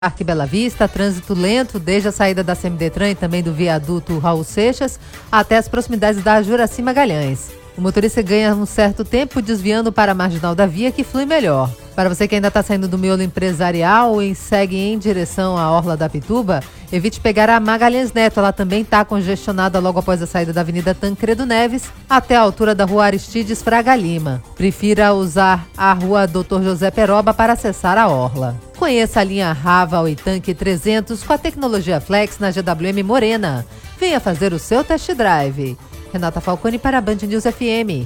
Parque Bela Vista, trânsito lento desde a saída da CMDetran e também do viaduto Raul Seixas até as proximidades da Juraci Magalhães. O motorista ganha um certo tempo desviando para a marginal da via, que flui melhor. Para você que ainda está saindo do miolo empresarial e segue em direção à Orla da Pituba, evite pegar a Magalhães Neto. Ela também está congestionada logo após a saída da Avenida Tancredo Neves até a altura da Rua Aristides Fraga Lima. Prefira usar a Rua Dr. José Peroba para acessar a Orla. Conheça a linha Rava Oitanque 300 com a tecnologia Flex na GWM Morena. Venha fazer o seu test drive. Renata Falcone para a Band News FM.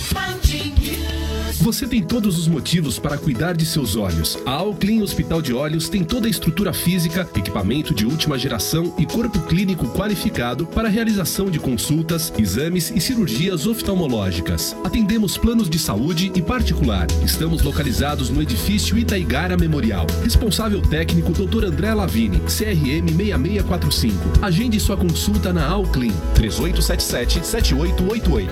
Você tem todos os motivos para cuidar de seus olhos. A Alclin Hospital de Olhos tem toda a estrutura física, equipamento de última geração e corpo clínico qualificado para a realização de consultas, exames e cirurgias oftalmológicas. Atendemos planos de saúde e particular. Estamos localizados no edifício Itaigara Memorial. Responsável técnico Dr. André Lavini, CRM 6645. Agende sua consulta na Alclin. 3877-7888.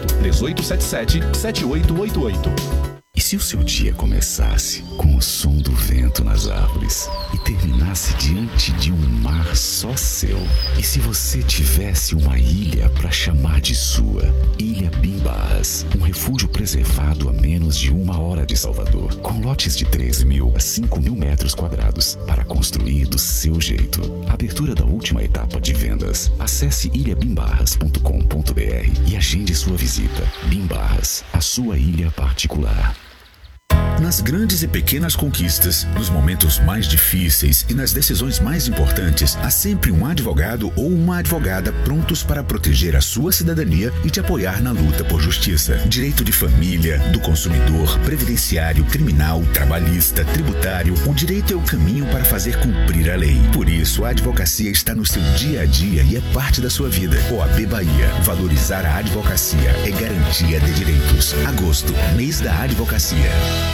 3877-7888. E se o seu dia começasse com o som do vento nas árvores e terminasse diante de um mar só seu? E se você tivesse uma ilha para chamar de sua? Ilha Bimbarras, um refúgio preservado a menos de 1 hora de Salvador, com lotes de 3.000 a 5.000 metros quadrados para construir do seu jeito. Abertura da última etapa de vendas. Acesse ilhabimbarras.com.br e agende sua visita. Bimbarras, a sua ilha particular. Nas grandes e pequenas conquistas, nos momentos mais difíceis e nas decisões mais importantes, há sempre um advogado ou uma advogada prontos para proteger a sua cidadania e te apoiar na luta por justiça. Direito de família, do consumidor, previdenciário, criminal, trabalhista, tributário. O direito é o caminho para fazer cumprir a lei. Por isso, a advocacia está no seu dia a dia e é parte da sua vida. OAB Bahia. Valorizar a advocacia é garantia de direitos. Agosto, mês da advocacia.